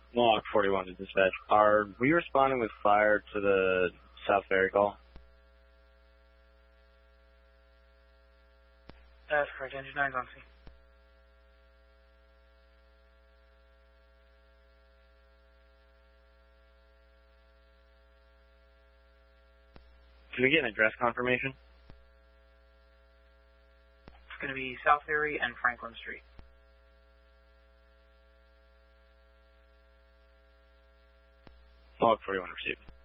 Log 41 to dispatch. Are we responding with fire to the South Ferry call? That's correct. Engine 9's on scene. Can we get an address confirmation? It's going to be South Ferry and Franklin Street. Log 41 received.